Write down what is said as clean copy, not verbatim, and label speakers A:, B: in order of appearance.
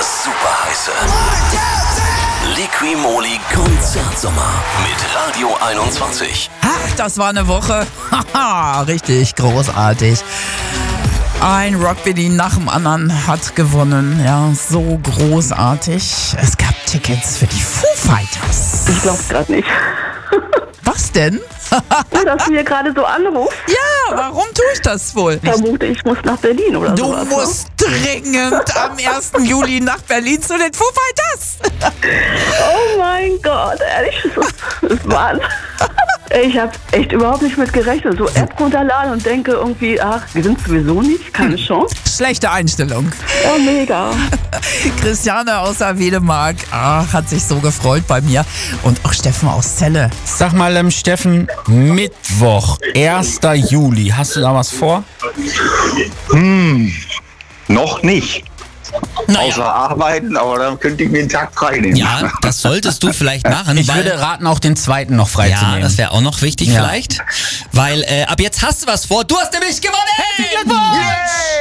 A: Das superheiße Liqui-Moly Konzertsommer mit Radio 21.
B: Ach, das war eine Woche. Haha, richtig großartig. Ein Rock-Berlin nach dem anderen hat gewonnen. Ja, so großartig. Es gab Tickets für die Foo Fighters.
C: Ich glaub's gerade nicht.
B: Was denn?
C: Dass du hier gerade so anrufst.
B: Ja, warum tue ich das wohl?
C: Vermute, ich muss nach Berlin oder
B: Du
C: sowas.
B: musst dringend am 1. Juli nach Berlin zu den Foo Fighters.
C: Oh mein Gott, ehrlich, das ist Wahnsinn. Ich habe echt überhaupt nicht mit gerechnet. So App runterladen und denke irgendwie, ach, wir sind sowieso nicht, keine Chance.
B: Schlechte Einstellung.
C: Ja, mega.
B: Christiane aus der Wedemark hat sich so gefreut bei mir. Und auch Steffen aus Celle.
D: Sag mal, Steffen, Mittwoch, 1. Juli, hast du da was vor?
E: Noch nicht. Außer arbeiten, aber dann könnte ich mir einen Tag frei nehmen.
F: Ja, das solltest du vielleicht machen.
D: Ich würde raten, auch den 2. noch freizunehmen.
F: Ja, das wäre auch noch wichtig
D: Ja.
F: vielleicht. Weil ab jetzt hast du was vor. Du hast nämlich gewonnen!
D: Herzlichen Glückwunsch!